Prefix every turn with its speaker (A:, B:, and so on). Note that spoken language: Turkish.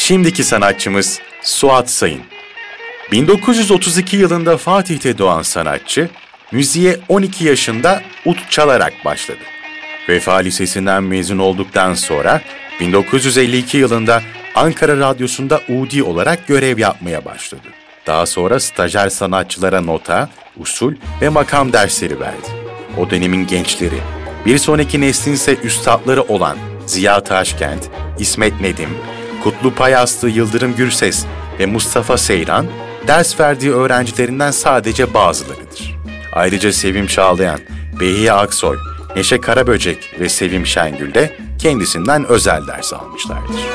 A: Şimdiki sanatçımız Suat Sayın. 1932 yılında Fatih'te doğan sanatçı, müziğe 12 yaşında ud çalarak başladı. Vefa Lisesi'nden mezun olduktan sonra 1952 yılında Ankara Radyosu'nda udi olarak görev yapmaya başladı. Daha sonra stajyer sanatçılara nota, usul ve makam dersleri verdi. O dönemin gençleri, bir sonraki neslin ise üstadları olan Ziya Taşkent, İsmet Nedim, Kutlu Payaslı, Yıldırım Gürses ve Mustafa Seyran, ders verdiği öğrencilerinden sadece bazılarıdır. Ayrıca Sevim Çağlayan, Behiye Aksoy, Neşe Karaböcek ve Sevim Şengül de kendisinden özel ders almışlardır.